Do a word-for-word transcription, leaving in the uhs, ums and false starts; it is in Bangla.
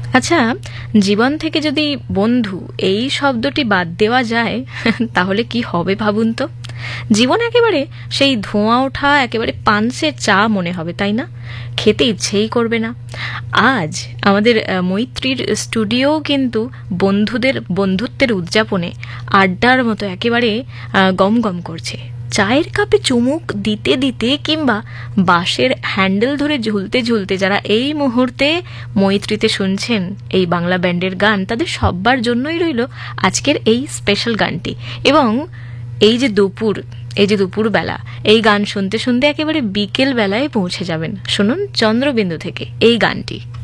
আচ্ছা, জীবন থেকে যদি বন্ধু এই শব্দটি বাদ দেওয়া যায় তাহলে কি হবে ভাবুন তো। জীবন একেবারে সেই ধোঁয়া ওঠা একেবারে পানসের চা মনে হবে, তাই না? খেতে ইচ্ছেই করবে না। আজ আমাদের আহ, মৈত্রীর স্টুডিও কিন্তু বন্ধুদের বন্ধুত্বের উদযাপনে আড্ডার মতো একেবারে আহ, গম গম করছে। চায়ের কাপে চুমুক দিতে দিতে কিংবা বাঁশের হ্যান্ডেল ধরে ঝুলতে ঝুলতে যারা এই মুহূর্তে মৈত্রীতে শুনছেন এই বাংলা ব্যান্ডের গান, তাদের সব্বার জন্যই রইল আজকের এই স্পেশাল গানটি। এবং এই যে দুপুর এই যে দুপুরবেলা এই গান শুনতে শুনতে একেবারে বিকেল বেলায় পৌঁছে যাবেন। শুনুন চন্দ্রবিন্দু থেকে এই গানটি।